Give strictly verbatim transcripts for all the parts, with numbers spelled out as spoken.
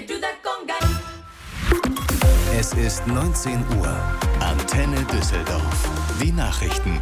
Es ist neunzehn Uhr. Antenne Düsseldorf. Die Nachrichten.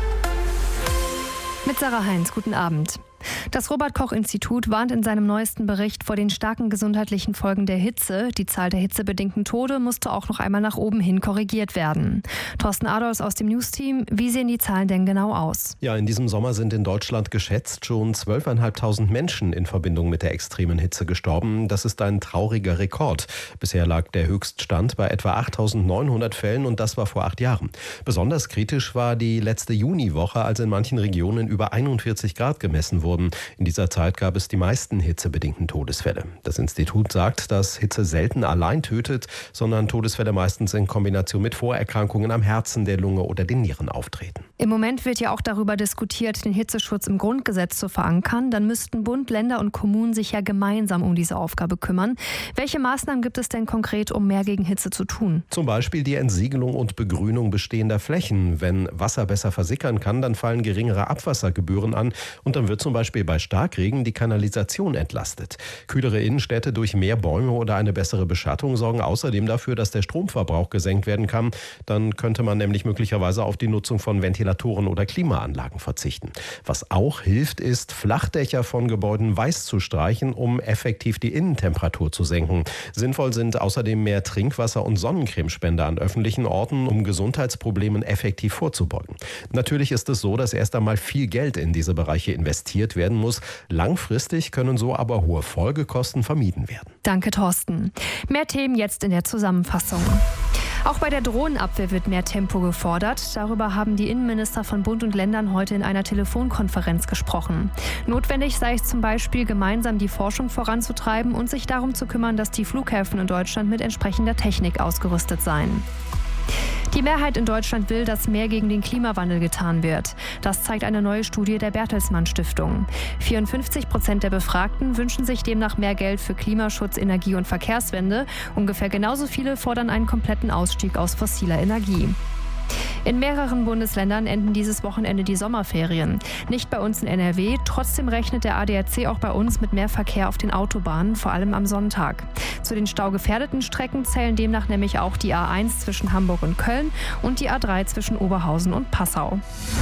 Mit Sarah Heinz, guten Abend. Das Robert-Koch-Institut warnt in seinem neuesten Bericht vor den starken gesundheitlichen Folgen der Hitze. Die Zahl der hitzebedingten Tode musste auch noch einmal nach oben hin korrigiert werden. Thorsten Adolfs aus dem News-Team, wie sehen die Zahlen denn genau aus? Ja, in diesem Sommer sind in Deutschland geschätzt schon zwölftausendfünfhundert Menschen in Verbindung mit der extremen Hitze gestorben. Das ist ein trauriger Rekord. Bisher lag der Höchststand bei etwa achttausendneunhundert Fällen und das war vor acht Jahren. Besonders kritisch war die letzte Juniwoche, als in manchen Regionen über einundvierzig Grad gemessen wurden. In dieser Zeit gab es die meisten hitzebedingten Todesfälle. Das Institut sagt, dass Hitze selten allein tötet, sondern Todesfälle meistens in Kombination mit Vorerkrankungen am Herzen, der Lunge oder den Nieren auftreten. Im Moment wird ja auch darüber diskutiert, den Hitzeschutz im Grundgesetz zu verankern. Dann müssten Bund, Länder und Kommunen sich ja gemeinsam um diese Aufgabe kümmern. Welche Maßnahmen gibt es denn konkret, um mehr gegen Hitze zu tun? Zum Beispiel die Entsiegelung und Begrünung bestehender Flächen. Wenn Wasser besser versickern kann, dann fallen geringere Abwassergebühren an und dann wird zum Beispiel bei Starkregen die Kanalisation entlastet. Kühlere Innenstädte durch mehr Bäume oder eine bessere Beschattung sorgen außerdem dafür, dass der Stromverbrauch gesenkt werden kann. Dann könnte man nämlich möglicherweise auf die Nutzung von Ventilatoren oder Klimaanlagen verzichten. Was auch hilft, ist, Flachdächer von Gebäuden weiß zu streichen, um effektiv die Innentemperatur zu senken. Sinnvoll sind außerdem mehr Trinkwasser- und Sonnencremespender an öffentlichen Orten, um Gesundheitsproblemen effektiv vorzubeugen. Natürlich ist es so, dass erst einmal viel Geld in diese Bereiche investiert werden muss. Langfristig können so aber hohe Folgekosten vermieden werden. Danke, Thorsten. Mehr Themen jetzt in der Zusammenfassung. Auch bei der Drohnenabwehr wird mehr Tempo gefordert. Darüber haben die Innenminister von Bund und Ländern heute in einer Telefonkonferenz gesprochen. Notwendig sei es zum Beispiel, gemeinsam die Forschung voranzutreiben und sich darum zu kümmern, dass die Flughäfen in Deutschland mit entsprechender Technik ausgerüstet seien. Die Mehrheit in Deutschland will, dass mehr gegen den Klimawandel getan wird. Das zeigt eine neue Studie der Bertelsmann Stiftung. vierundfünfzig Prozent der Befragten wünschen sich demnach mehr Geld für Klimaschutz, Energie- und Verkehrswende. Ungefähr genauso viele fordern einen kompletten Ausstieg aus fossiler Energie. In mehreren Bundesländern enden dieses Wochenende die Sommerferien. Nicht bei uns in N R W, trotzdem rechnet der A D A C auch bei uns mit mehr Verkehr auf den Autobahnen, vor allem am Sonntag. Zu den staugefährdeten Strecken zählen demnach nämlich auch die A eins zwischen Hamburg und Köln und die A drei zwischen Oberhausen und Passau.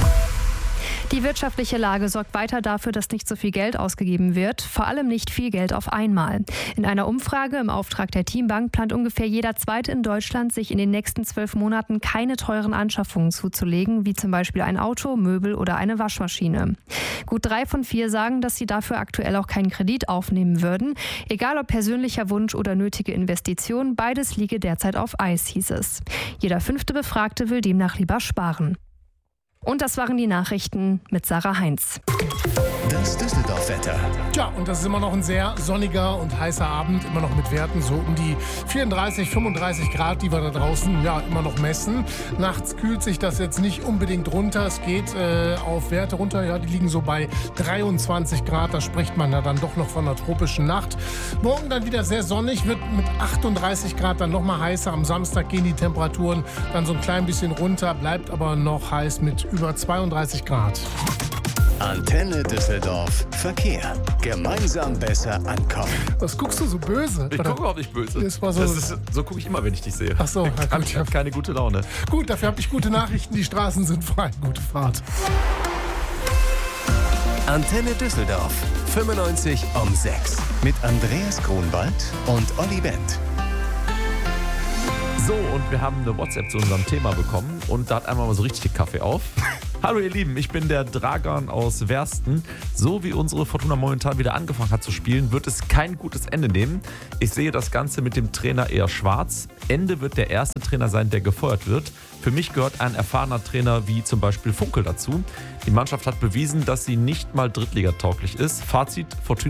Die wirtschaftliche Lage sorgt weiter dafür, dass nicht so viel Geld ausgegeben wird, vor allem nicht viel Geld auf einmal. In einer Umfrage im Auftrag der Teambank plant ungefähr jeder Zweite in Deutschland, sich in den nächsten zwölf Monaten keine teuren Anschaffungen zuzulegen, wie zum Beispiel ein Auto, Möbel oder eine Waschmaschine. Gut drei von vier sagen, dass sie dafür aktuell auch keinen Kredit aufnehmen würden. Egal ob persönlicher Wunsch oder nötige Investition, beides liege derzeit auf Eis, hieß es. Jeder fünfte Befragte will demnach lieber sparen. Und das waren die Nachrichten mit Sarah Heinz. Das Düsseldorf-Wetter. Ja, und das ist immer noch ein sehr sonniger und heißer Abend, immer noch mit Werten so um die vierunddreißig, fünfunddreißig Grad, die wir da draußen ja immer noch messen. Nachts kühlt sich das jetzt nicht unbedingt runter. Es geht äh, auf Werte runter, ja, die liegen so bei dreiundzwanzig Grad. Da spricht man ja dann doch noch von einer tropischen Nacht. Morgen dann wieder sehr sonnig, wird mit achtunddreißig Grad dann noch mal heißer. Am Samstag gehen die Temperaturen dann so ein klein bisschen runter, bleibt aber noch heiß mit über zweiunddreißig Grad. Antenne Düsseldorf. Verkehr. Gemeinsam besser ankommen. Was guckst du so böse? Ich gucke überhaupt nicht böse. Das war so, das ist, so gucke ich immer, wenn ich dich sehe. Ach so, ich ja, gut, ich habe keine gute Laune. Gut, dafür habe ich gute Nachrichten. Die Straßen sind frei. Gute Fahrt. Antenne Düsseldorf. fünfundneunzig um sechs. Mit Andreas Grunwald und Olli Wendt. So, und wir haben eine WhatsApp zu unserem Thema bekommen und da hat einmal mal so richtig Kaffee auf. Hallo ihr Lieben, ich bin der Dragan aus Wersten. So wie unsere Fortuna momentan wieder angefangen hat zu spielen, wird es kein gutes Ende nehmen. Ich sehe das Ganze mit dem Trainer eher schwarz. Ende wird der erste Trainer sein, der gefeuert wird. Für mich gehört ein erfahrener Trainer wie zum Beispiel Funkel dazu. Die Mannschaft hat bewiesen, dass sie nicht mal drittligatauglich ist. Fazit, Fortuna